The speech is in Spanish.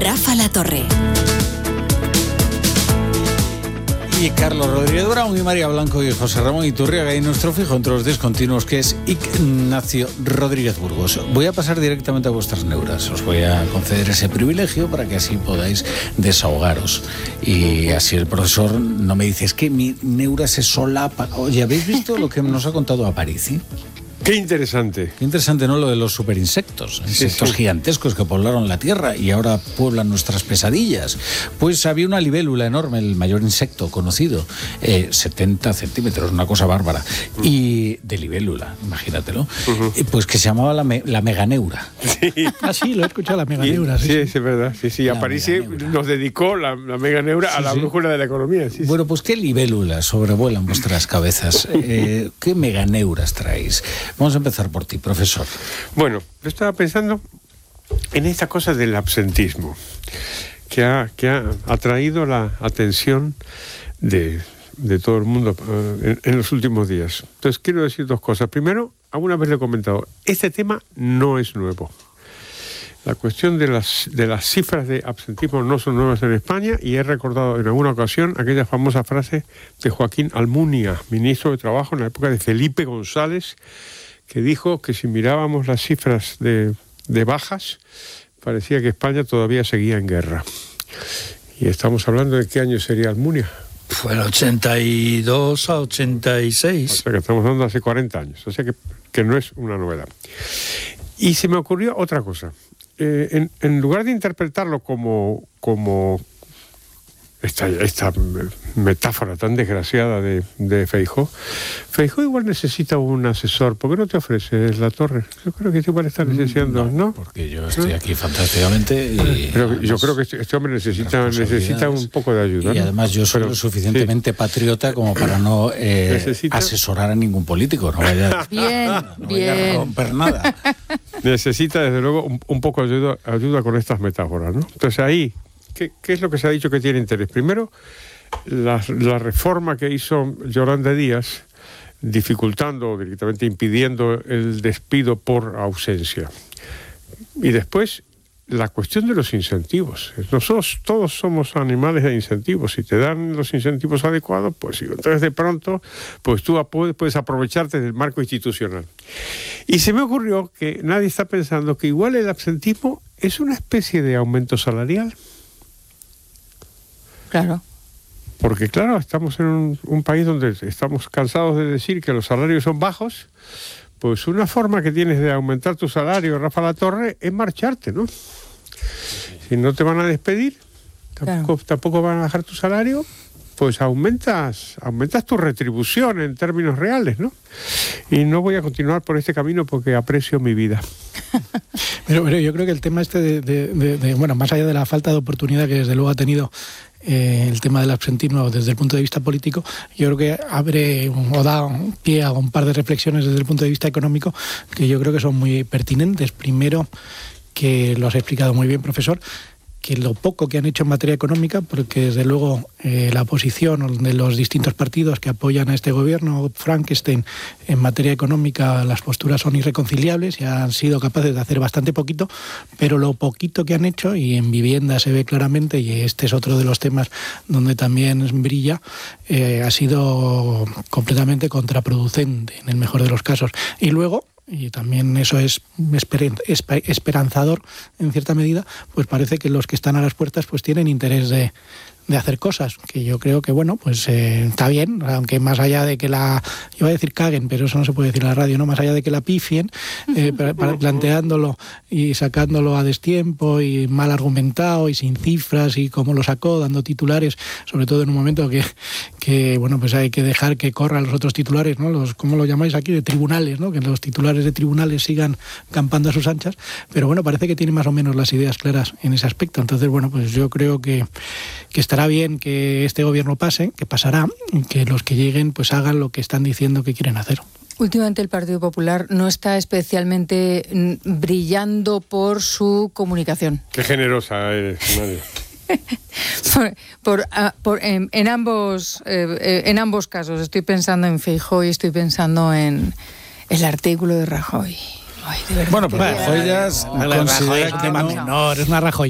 Rafa La Torre. Y Carlos Rodríguez Brown y María Blanco y José Ramón Iturriaga, y nuestro fijo entre los discontinuos, que es Ignacio Rodríguez Burgos. Voy a pasar directamente a vuestras neuras. Os voy a conceder ese privilegio para que así podáis desahogaros. Y así el profesor no me dice, es que mi neura se solapa. Oye, ¿habéis visto lo que nos ha contado Aparici? Qué interesante. Qué interesante, ¿no? Lo de los superinsectos. Insectos gigantescos que poblaron la Tierra y ahora pueblan nuestras pesadillas. Pues había una libélula enorme, el mayor insecto conocido, 70 centímetros, una cosa bárbara. Y de libélula, imagínatelo. Pues que se llamaba la meganeura. Sí. Ah, sí, lo he escuchado, la meganeura. Sí, es verdad. Sí. Aparici nos dedicó la meganeura a la brújula de la economía. Sí, bueno, pues ¿qué libélulas sobrevuelan vuestras cabezas? ¿Qué meganeuras traéis? Vamos a empezar por ti, profesor. Bueno, yo estaba pensando en esta cosa del absentismo, que ha atraído la atención de todo el mundo en los últimos días. Entonces, quiero decir dos cosas. Primero, alguna vez le he comentado, este tema no es nuevo. La cuestión de las cifras de absentismo no son nuevas en España, y he recordado en alguna ocasión aquella famosa frase de Joaquín Almunia, ministro de Trabajo en la época de Felipe González, que dijo que si mirábamos las cifras de bajas, parecía que España todavía seguía en guerra. Y estamos hablando de qué año sería Almunia. Fue el 82 a 86. O sea que estamos hablando de hace 40 años, o sea que no es una novedad. Y se me ocurrió otra cosa. En lugar de interpretarlo como esta metáfora tan desgraciada de Feijóo igual necesita un asesor. ¿Por qué no te ofreces La Torre? Yo creo que igual está necesitando, ¿no? Porque yo estoy aquí fantásticamente. Pero además, yo creo que este hombre necesita un poco de ayuda, y ¿no? además yo soy lo suficientemente patriota como para no asesorar a ningún político. No vaya a romper nada. Necesita, desde luego, un poco de ayuda con estas metáforas, ¿no? Entonces ahí, ¿qué es lo que se ha dicho que tiene interés? Primero, la reforma que hizo Yolanda Díaz, dificultando, directamente impidiendo el despido por ausencia. Y después, la cuestión de los incentivos. Nosotros todos somos animales de incentivos. Si te dan los incentivos adecuados, pues sí. Entonces, de pronto, pues tú puedes aprovecharte del marco institucional. Y se me ocurrió que nadie está pensando que igual el absentismo es una especie de aumento salarial. Claro. Porque, claro, estamos en un país donde estamos cansados de decir que los salarios son bajos. Pues una forma que tienes de aumentar tu salario, Rafa La Torre, es marcharte, ¿no? Si no te van a despedir, tampoco van a bajar tu salario, pues aumentas tu retribución en términos reales, ¿no? Y no voy a continuar por este camino porque aprecio mi vida. Pero yo creo que el tema bueno, más allá de la falta de oportunidad que desde luego ha tenido el tema del absentismo desde el punto de vista político, yo creo que abre o da pie a un par de reflexiones desde el punto de vista económico que yo creo que son muy pertinentes. Primero, que lo has explicado muy bien, profesor, que lo poco que han hecho en materia económica, porque desde luego la posición de los distintos partidos que apoyan a este gobierno Frankenstein en materia económica, las posturas son irreconciliables y han sido capaces de hacer bastante poquito, pero lo poquito que han hecho, y en vivienda se ve claramente, y este es otro de los temas donde también brilla, ha sido completamente contraproducente en el mejor de los casos. Y luego, y también eso es esperanzador en cierta medida, pues parece que los que están a las puertas pues tienen interés de hacer cosas, que yo creo que bueno, pues está bien, aunque más allá de que iba a decir caguen, pero eso no se puede decir en la radio, ¿no? Más allá de que la pifien, planteándolo y sacándolo a destiempo y mal argumentado y sin cifras y cómo lo sacó, dando titulares, sobre todo en un momento que bueno, pues hay que dejar que corran los otros titulares, ¿no? ¿Cómo lo llamáis aquí? De tribunales, ¿no? Que los titulares de tribunales sigan campando a sus anchas, pero bueno, parece que tiene más o menos las ideas claras en ese aspecto. Entonces, bueno, pues yo creo que estará bien que este gobierno pase, que pasará, y que los que lleguen pues hagan lo que están diciendo que quieren hacer. Últimamente el Partido Popular no está especialmente brillando por su comunicación. Qué generosa eres, María. En ambos casos. Estoy pensando en Feijóo y estoy pensando en el artículo de Rajoy. Ay, de verdad. Bueno, pues Rajoy ya considera que no, es una Rajoy.